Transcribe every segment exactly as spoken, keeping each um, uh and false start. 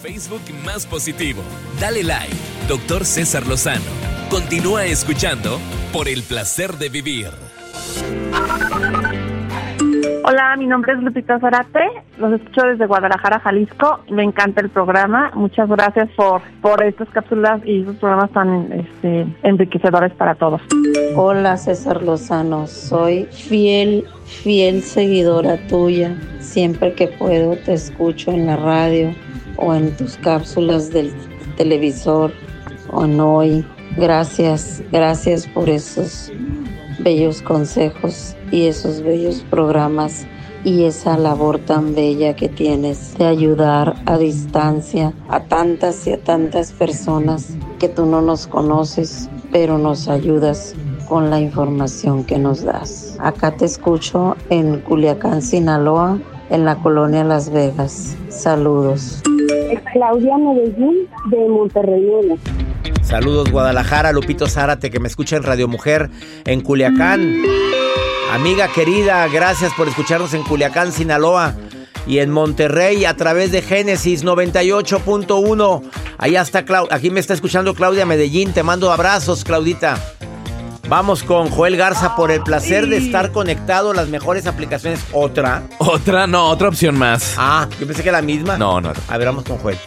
Facebook más positivo. Dale like, doctor César Lozano. Continúa escuchando Por el Placer de Vivir. Hola, mi nombre es Lupita Zárate, los escucho desde Guadalajara, Jalisco. Me encanta el programa. Muchas gracias por, por estas cápsulas y estos programas tan este, enriquecedores para todos. Hola, César Lozano, soy fiel, fiel seguidora tuya. Siempre que puedo te escucho en la radio o en tus cápsulas del televisor o en Hoy. Gracias, gracias por esos bellos consejos y esos bellos programas y esa labor tan bella que tienes de ayudar a distancia a tantas y a tantas personas que tú no nos conoces, pero nos ayudas con la información que nos das. Acá te escucho en Culiacán, Sinaloa, en la colonia Las Vegas. Saludos. Claudia Medellín de Monterrey, Nuevo. Saludos Guadalajara, Lupito Zárate que me escucha en Radio Mujer en Culiacán. Amiga querida, gracias por escucharnos en Culiacán, Sinaloa y en Monterrey a través de Génesis noventa y ocho punto uno. Allá está Clau- aquí me está escuchando Claudia Medellín, te mando abrazos, Claudita. Vamos con Joel Garza por el placer de estar conectado a las mejores aplicaciones. ¿Otra? Otra, no, otra opción más. Ah, yo pensé que era la misma. No, no. A ver, vamos con Joel.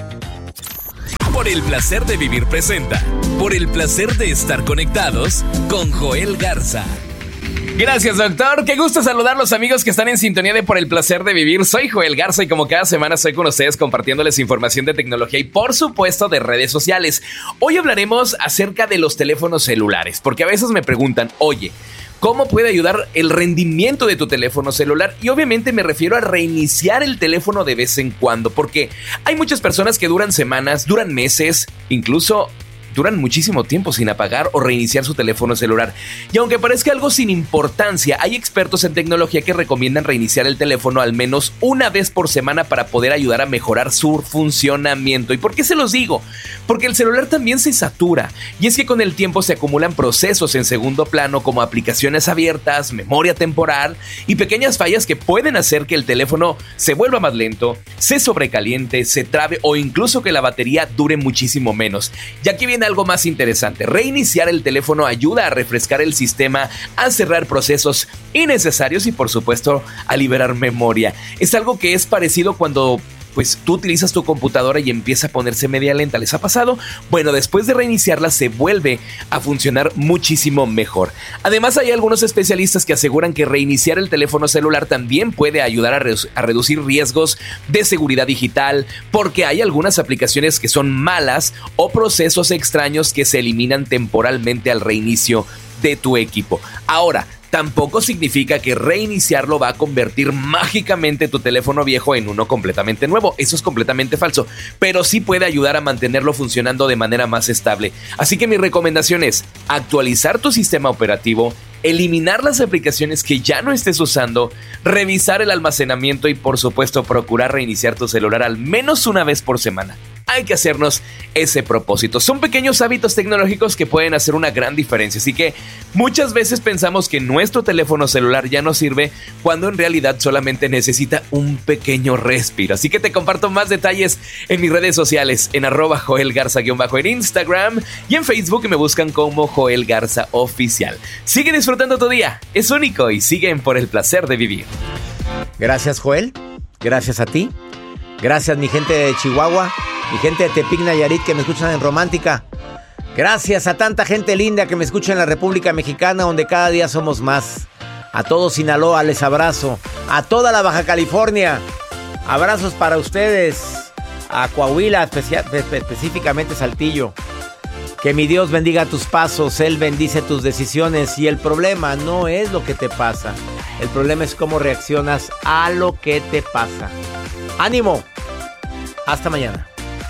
Por el Placer de Vivir presenta Por el Placer de Estar Conectados con Joel Garza. Gracias, doctor. Qué gusto saludar a los amigos que están en sintonía de Por el Placer de Vivir. Soy Joel Garza y como cada semana estoy con ustedes compartiéndoles información de tecnología y por supuesto de redes sociales. Hoy hablaremos acerca de los teléfonos celulares, porque a veces me preguntan, oye, ¿cómo puede ayudar el rendimiento de tu teléfono celular? Y obviamente me refiero a reiniciar el teléfono de vez en cuando, porque hay muchas personas que duran semanas, duran meses, incluso duran muchísimo tiempo sin apagar o reiniciar su teléfono celular. Y aunque parezca algo sin importancia, hay expertos en tecnología que recomiendan reiniciar el teléfono al menos una vez por semana para poder ayudar a mejorar su funcionamiento. ¿Y por qué se los digo? Porque el celular también se satura. Y es que con el tiempo se acumulan procesos en segundo plano como aplicaciones abiertas, memoria temporal y pequeñas fallas que pueden hacer que el teléfono se vuelva más lento, se sobrecaliente, se trabe o incluso que la batería dure muchísimo menos. Y aquí viene algo más interesante. Reiniciar el teléfono ayuda a refrescar el sistema, a cerrar procesos innecesarios y por supuesto a liberar memoria. Es algo que es parecido cuando pues tú utilizas tu computadora y empieza a ponerse media lenta. ¿Les ha pasado? Bueno, después de reiniciarla se vuelve a funcionar muchísimo mejor. Además, hay algunos especialistas que aseguran que reiniciar el teléfono celular también puede ayudar a, re- a reducir riesgos de seguridad digital, porque hay algunas aplicaciones que son malas o procesos extraños que se eliminan temporalmente al reinicio de tu equipo. Ahora, tampoco significa que reiniciarlo va a convertir mágicamente tu teléfono viejo en uno completamente nuevo. Eso es completamente falso, pero sí puede ayudar a mantenerlo funcionando de manera más estable. Así que mi recomendación es actualizar tu sistema operativo, eliminar las aplicaciones que ya no estés usando, revisar el almacenamiento y por supuesto procurar reiniciar tu celular al menos una vez por semana. Hay que hacernos ese propósito. Son pequeños hábitos tecnológicos que pueden hacer una gran diferencia. Así que muchas veces pensamos que nuestro teléfono celular ya no sirve cuando en realidad solamente necesita un pequeño respiro. Así que te comparto más detalles en mis redes sociales, en arroba Joel Garza-bajo en Instagram y en Facebook me buscan como Joel Garza Oficial. Sigue disfrutando tu día, es único y siguen por el placer de vivir. Gracias, Joel. Gracias a ti. Gracias, mi gente de Chihuahua. Mi gente de Tepic, Nayarit, que me escuchan en Romántica. Gracias a tanta gente linda que me escucha en la República Mexicana, donde cada día somos más. A todo Sinaloa les abrazo. A toda la Baja California, abrazos para ustedes. A Coahuila, especia- espe- específicamente Saltillo. Que mi Dios bendiga tus pasos, Él bendice tus decisiones. Y el problema no es lo que te pasa. El problema es cómo reaccionas a lo que te pasa. ¡Ánimo! Hasta mañana.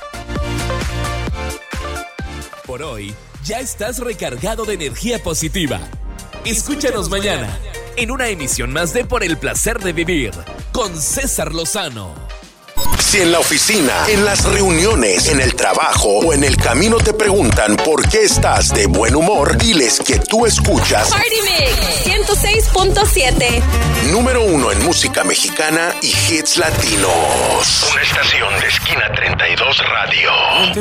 Por hoy, ya estás recargado de energía positiva. Escúchanos mañana en una emisión más de Por el Placer de Vivir con César Lozano. Si en la oficina, en las reuniones, en el trabajo o en el camino te preguntan por qué estás de buen humor, diles que tú escuchas Party Mix ciento seis punto siete. Número uno en música mexicana y hits latinos. Una estación de Esquina treinta y dos Radio.